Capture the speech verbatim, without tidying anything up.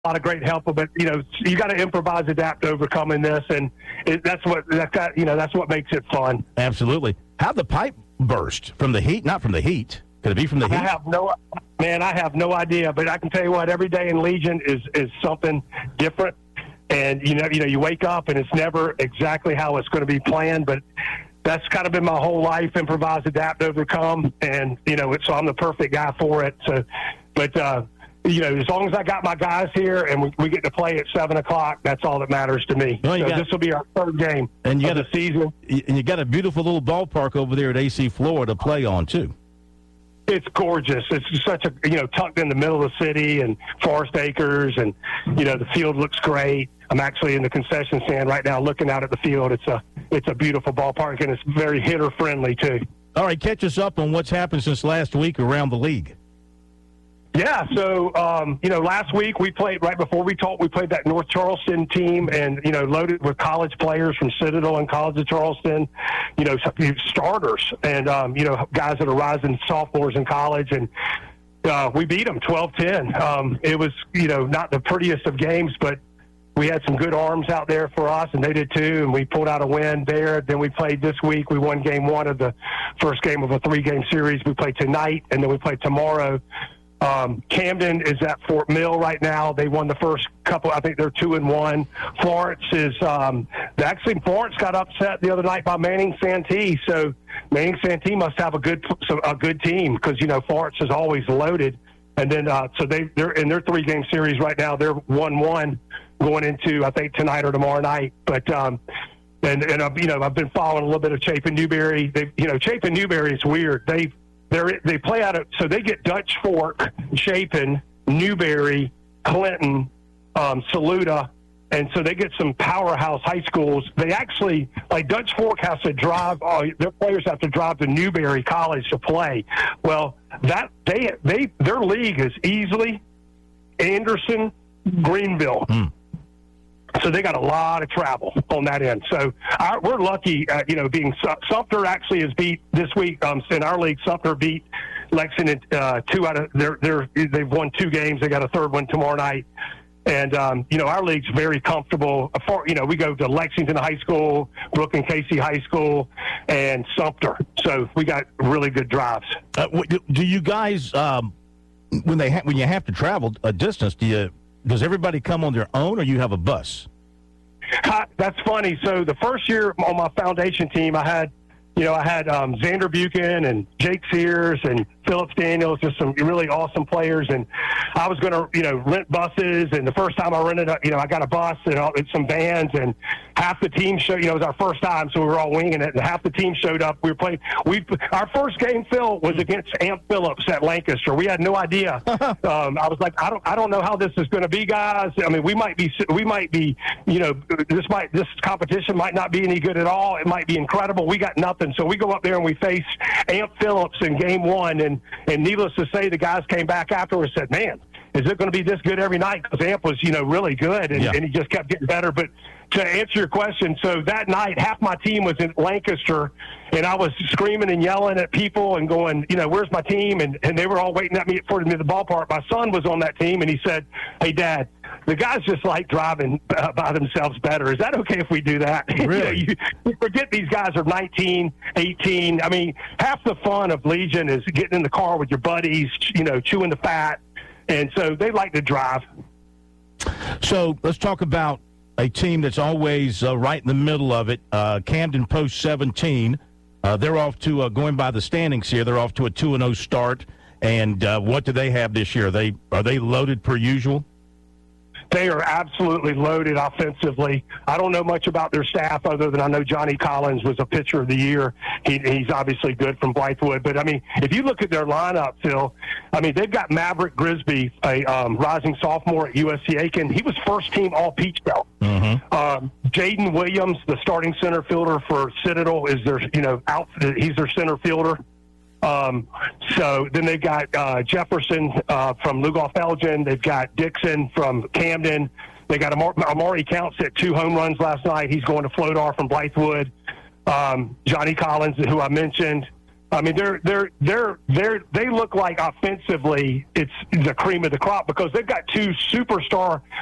lot of great help, but you know, you got to improvise, adapt, overcoming this, and it, that's what that got, you know, that's what makes it fun. Absolutely. How'd the pipe burst from the heat? Not from the heat. Could it be from the heat? I have no, man, I have no idea, but I can tell you what, every day in Legion is is something different, and you know, you know, you wake up and it's never exactly how it's going to be planned, but that's kind of been my whole life: improvise, adapt, overcome, and you know, so I'm the perfect guy for it. So, but. uh You know, as long as I got my guys here and we, we get to play at seven o'clock, that's all that matters to me. Well, so got, this will be our third game and you of got the a, season. And you got a beautiful little ballpark over there at A C Florida to play on too. It's gorgeous. It's such a, you know, tucked in the middle of the city and Forest Acres, and you know, the field looks great. I'm actually in the concession stand right now looking out at the field. It's a it's a beautiful ballpark, and it's very hitter friendly too. All right, catch us up on what's happened since last week around the league. Yeah, so, um, you know, last week we played, right before we talked, we played that North Charleston team and, you know, loaded with college players from Citadel and College of Charleston, you know, starters and, um, you know, guys that are rising sophomores in college. And uh, we beat them twelve ten. Um, it was, you know, not the prettiest of games, but we had some good arms out there for us, and they did too, and we pulled out a win there. Then we played this week. We won game one of the first game of a three-game series. We play tonight, and then we play tomorrow. Um, Camden is at Fort Mill right now. They won the first couple. I think they're two and one. Florence is um, actually Florence got upset the other night by Manning Santee. So Manning Santee must have a good a good team because you know Florence is always loaded. And then uh, so they they're in their three game series right now. They're one one going into I think tonight or tomorrow night. But um, and and I've, you know I've been following a little bit of Chapin Newberry. They you know Chapin Newberry is weird. They They they play out of so they get Dutch Fork, Chapin, Newberry, Clinton, um, Saluda, and so they get some powerhouse high schools. They actually like Dutch Fork has to drive. Uh, their players have to drive to Newberry College to play. Well, that they they their league is Easley, Anderson, Greenville. Mm. So they got a lot of travel on that end. So our, we're lucky, uh, you know, being Sumter actually has beat this week um, in our league. Sumter beat Lexington uh, two out of their their they've won two games. They got a third one tomorrow night. And um, you know, our league's very comfortable. For, you know, we go to Lexington High School, Brooke and Casey High School, and Sumter. So we got really good drives. Uh, do you guys um, when they ha- when you have to travel a distance? Do you Does everybody come on their own, or you have a bus? Uh, that's funny. So the first year on my foundation team, I had, you know, I had um, Xander Buchan and Jake Sears and Phillips Daniels, just some really awesome players. And I was going to, you know, rent buses. And the first time I rented, a, you know, I got a bus and, all, and some vans, and half the team showed. You know, it was our first time, so we were all winging it. And half the team showed up. We were playing. We our first game, Phil, was against Amp Phillips at Lancaster. We had no idea. um, I was like, I don't, I don't know how this is going to be, guys. I mean, we might be, we might be, you know, this might, this competition might not be any good at all. It might be incredible. We got nothing. So we go up there and we face Amp Phillips in game one. And, and needless to say, the guys came back afterwards and said, man, is it going to be this good every night? Because Amp was, you know, really good, and, yeah. and he just kept getting better. But to answer your question, so that night, half my team was in Lancaster, and I was screaming and yelling at people and going, you know, where's my team? And, and they were all waiting at me for me to the ballpark. My son was on that team, and he said, hey, Dad, the guys just like driving uh, by themselves better. Is that okay if we do that? Really? you, know, you, you forget these guys are nineteen, eighteen. I mean, half the fun of Legion is getting in the car with your buddies, you know, chewing the fat. And so they like to drive. So let's talk about a team that's always uh, right in the middle of it. Uh, Camden Post seventeen. Uh, they're off to, uh, going by the standings here, they're off to a two and oh start. And uh, what do they have this year? Are they, are they loaded per usual? They are absolutely loaded offensively. I don't know much about their staff other than I know Johnny Collins was a pitcher of the year. He, he's obviously good from Blythewood. But, I mean, if you look at their lineup, Phil, I mean, they've got Maverick Grisby, a um, rising sophomore at U S C Aiken. He was first team all Peach Belt. Mm-hmm. Um, Jaden Williams, the starting center fielder for Citadel, is their, you know, out, he's their center fielder. Um, so then they've got uh, Jefferson uh, from Lugoff Elgin. They've got Dixon from Camden. They got Amar- Amari Counts at two home runs last night. He's going to Flodar from Blythewood. Um, Johnny Collins, who I mentioned. I mean, they're they're they're they're they look like offensively it's the cream of the crop because they've got two superstar